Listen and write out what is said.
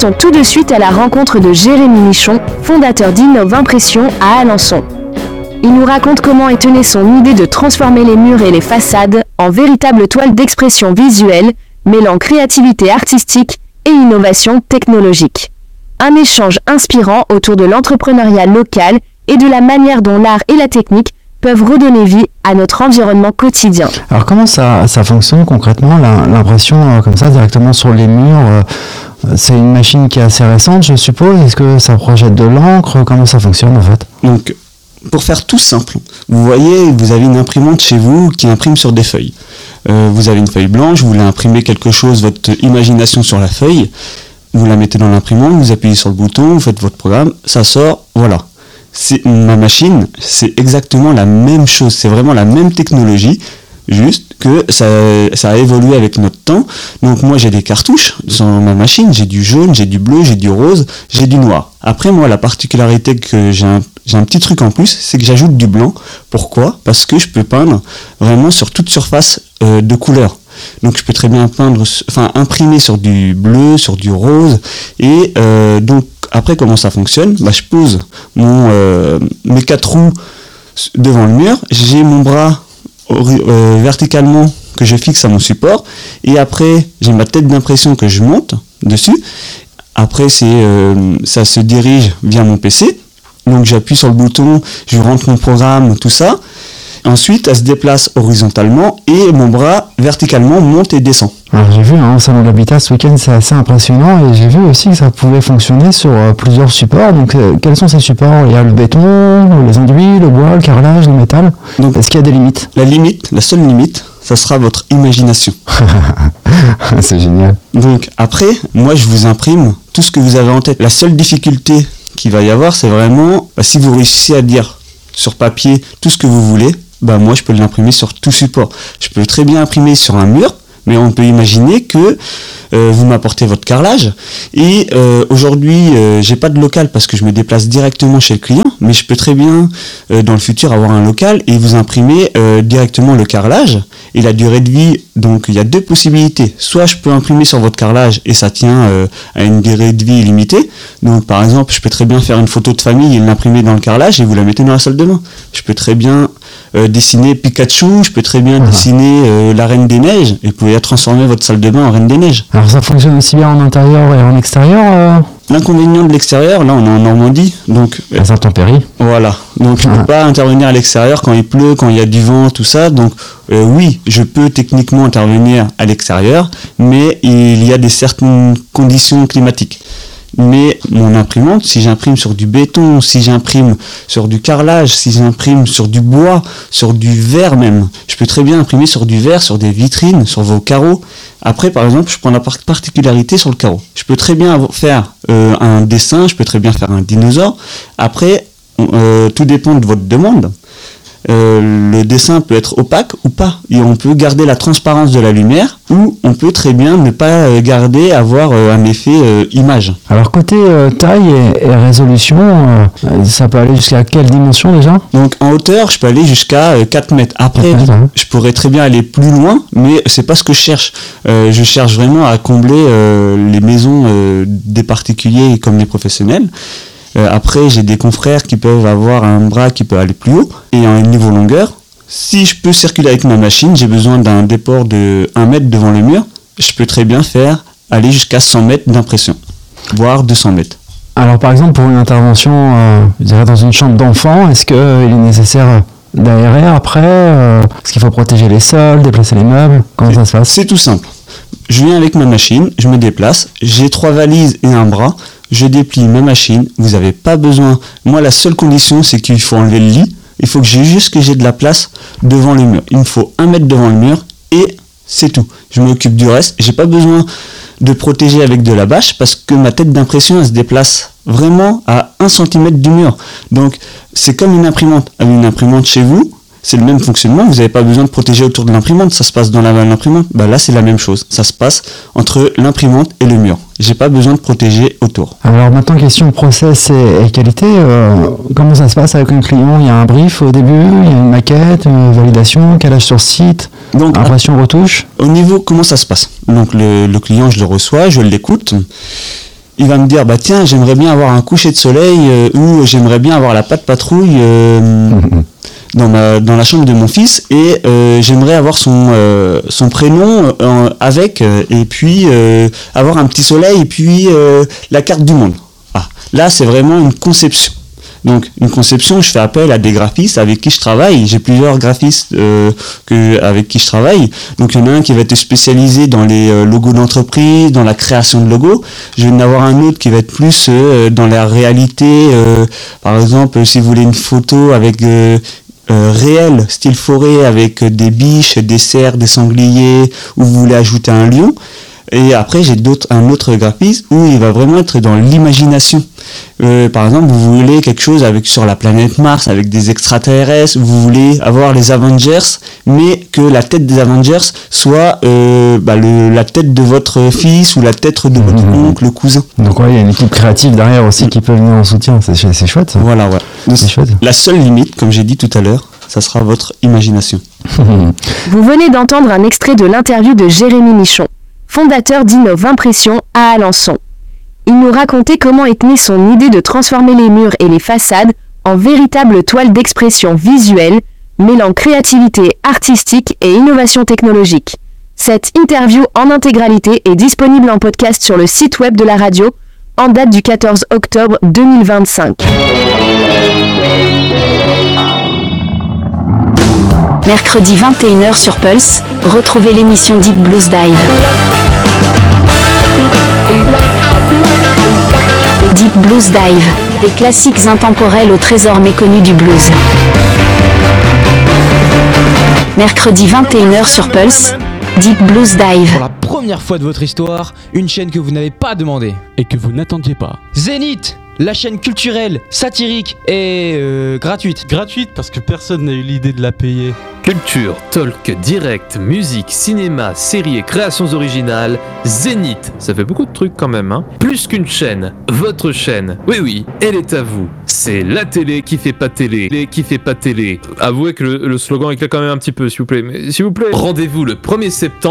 Partons tout de suite à la rencontre de Jérémy Michon, fondateur d'Innov Impression à Alençon. Il nous raconte comment est née son idée de transformer les murs et les façades en véritables toiles d'expression visuelle, mêlant créativité artistique et innovation technologique. Un échange inspirant autour de l'entrepreneuriat local et de la manière dont l'art et la technique peuvent redonner vie à notre environnement quotidien. Alors comment ça fonctionne concrètement, l'impression comme ça directement sur les murs c'est une machine qui est assez récente, je suppose. Est-ce que ça projette de l'encre? Comment ça fonctionne en fait? Donc, pour faire tout simple, vous voyez, vous avez une imprimante chez vous qui imprime sur des feuilles. Vous avez une feuille blanche, vous voulez imprimer quelque chose, votre imagination sur la feuille, vous la mettez dans l'imprimante, vous appuyez sur le bouton, vous faites votre programme, ça sort, voilà. Ma machine, c'est exactement la même chose, c'est vraiment la même technologie, juste que ça a évolué avec notre temps. Donc moi j'ai des cartouches sur ma machine, j'ai du jaune, j'ai du bleu, j'ai du rose, j'ai du noir. Après moi la particularité que j'ai un petit truc en plus, c'est que j'ajoute du blanc. Pourquoi ? Parce que je peux peindre vraiment sur toute surface de couleur. Donc je peux très bien imprimer sur du bleu, sur du rose. Et donc après comment ça fonctionne ? Je pose mes 4 roues devant le mur, j'ai mon bras verticalement que je fixe à mon support, et après j'ai ma tête d'impression que je monte dessus. Après ça se dirige via mon PC, donc j'appuie sur le bouton, je rentre mon programme, tout ça. Ensuite elle se déplace horizontalement et mon bras verticalement monte et descend. Alors j'ai vu au salon de l'habitat ce week-end, c'est assez impressionnant, et j'ai vu aussi que ça pouvait fonctionner sur plusieurs supports. Donc quels sont ces supports ? Il y a le béton, les enduits, le bois, le carrelage, le métal. Donc est-ce qu'il y a des limites ? La seule limite, ça sera votre imagination. C'est génial. Donc après, moi je vous imprime tout ce que vous avez en tête. La seule difficulté qu'il va y avoir, c'est vraiment si vous réussissez à dire sur papier tout ce que vous voulez, moi je peux l'imprimer sur tout support. Je peux très bien imprimer sur un mur, mais on peut imaginer que vous m'apportez votre carrelage, et aujourd'hui j'ai pas de local parce que je me déplace directement chez le client, mais je peux très bien dans le futur avoir un local et vous imprimer directement le carrelage et la durée de vie. Donc il y a 2 possibilités, soit je peux imprimer sur votre carrelage et ça tient à une durée de vie illimitée. Donc par exemple je peux très bien faire une photo de famille et l'imprimer dans le carrelage et vous la mettez dans la salle de bain. Je peux très bien dessiner Pikachu, je peux très bien dessiner la Reine des Neiges, et vous pouvez transformer votre salle de bain en Reine des Neiges. Alors ça fonctionne aussi bien en intérieur et en extérieur L'inconvénient de l'extérieur, là on est en Normandie, donc les intempéries. Voilà, donc je ne peux pas intervenir à l'extérieur quand il pleut, quand il y a du vent, tout ça. Donc oui, je peux techniquement intervenir à l'extérieur, mais il y a certaines conditions climatiques. Mais mon imprimante, si j'imprime sur du béton, si j'imprime sur du carrelage, si j'imprime sur du bois, sur du verre même, je peux très bien imprimer sur du verre, sur des vitrines, sur vos carreaux. Après, par exemple, je prends la particularité sur le carreau. Je peux très bien faire un dessin, je peux très bien faire un dinosaure. Après, tout dépend de votre demande. Le dessin peut être opaque ou pas, et on peut garder la transparence de la lumière, ou on peut très bien ne pas avoir un effet image. Alors côté taille et résolution, ça peut aller jusqu'à quelle dimension déjà ? Donc en hauteur, je peux aller jusqu'à 4 mètres. Après, je pourrais très bien aller plus loin, mais c'est pas ce que je cherche. Je cherche vraiment à combler les maisons des particuliers comme des professionnels. Après, j'ai des confrères qui peuvent avoir un bras qui peut aller plus haut et en niveau longueur. Si je peux circuler avec ma machine, j'ai besoin d'un déport de 1 mètre devant le mur. Je peux très bien aller jusqu'à 100 mètres d'impression, voire 200 mètres. Alors par exemple, pour une intervention, je dirais dans une chambre d'enfant, est-ce qu'il est nécessaire d'aérer après Est-ce qu'il faut protéger les sols, déplacer les meubles ? Comment ça se passe ? C'est tout simple. Je viens avec ma machine, je me déplace, j'ai 3 valises et un bras. Je déplie ma machine, vous n'avez pas besoin. Moi, la seule condition, c'est qu'il faut enlever le lit. Il faut que j'ai de la place devant le mur. Il me faut 1 mètre devant le mur et c'est tout. Je m'occupe du reste. J'ai pas besoin de protéger avec de la bâche parce que ma tête d'impression, elle se déplace vraiment à 1 cm du mur. Donc, c'est comme une imprimante. Une imprimante chez vous, c'est le même fonctionnement. Vous n'avez pas besoin de protéger autour de l'imprimante. Ça se passe dans l'imprimante. Là, c'est la même chose. Ça se passe entre l'imprimante et le mur. J'ai pas besoin de protéger autour. Alors maintenant, question process et qualité. Comment ça se passe avec un client ? Il y a un brief au début, il y a une maquette, une validation, calage sur site, donc, impression, retouche. Au niveau, comment ça se passe ? Donc le client, je le reçois, je l'écoute. il va me dire bah tiens, j'aimerais bien avoir un coucher de soleil ou j'aimerais bien avoir la patte patrouille dans la chambre de mon fils et j'aimerais avoir son prénom avec et puis avoir un petit soleil et puis la carte du monde. Ah, là c'est vraiment une conception. Donc une conception, je fais appel à des graphistes avec qui je travaille. J'ai plusieurs graphistes avec qui je travaille. Donc il y en a un qui va être spécialisé dans les logos d'entreprise, dans la création de logos. Je vais en avoir un autre qui va être plus dans la réalité. Par exemple, si vous voulez une photo avec réel, style forêt, avec des biches, des cerfs, des sangliers, ou vous voulez ajouter un lion. Et après, j'ai un autre graphiste où il va vraiment être dans l'imagination. Par exemple, vous voulez quelque chose sur la planète Mars, avec des extraterrestres, vous voulez avoir les Avengers, mais que la tête des Avengers soit la tête de votre fils ou la tête de votre oncle, cousin. Donc ouais, il y a une équipe créative derrière aussi qui peut venir en soutien, c'est chouette ça. Voilà, ouais. C'est chouette. La seule limite, comme j'ai dit tout à l'heure, ça sera votre imagination. Vous venez d'entendre un extrait de l'interview de Jérémy Michon, fondateur d'Innov Impression à Alençon. Il nous racontait comment est née son idée de transformer les murs et les façades en véritables toiles d'expression visuelle, mêlant créativité artistique et innovation technologique. Cette interview en intégralité est disponible en podcast sur le site web de la radio, en date du 14 octobre 2025. Mercredi 21h sur Pulse, retrouvez l'émission Deep Blues Dive. Deep Blues Dive, des classiques intemporels au trésor méconnu du blues. Mercredi 21h sur Pulse, Deep Blues Dive. Pour la première fois de votre histoire, une chaîne que vous n'avez pas demandé. Et que vous n'attendiez pas. Zénith, la chaîne culturelle, satirique et gratuite. Gratuite parce que personne n'a eu l'idée de la payer. Culture, talk, direct, musique, cinéma, séries et créations originales, Zénith, ça fait beaucoup de trucs quand même, hein. Plus qu'une chaîne, votre chaîne. Oui, elle est à vous. C'est la télé qui fait pas télé, qui fait pas télé. Avouez que le slogan éclate quand même un petit peu, s'il vous plaît. Mais s'il vous plaît, rendez-vous le 1er septembre.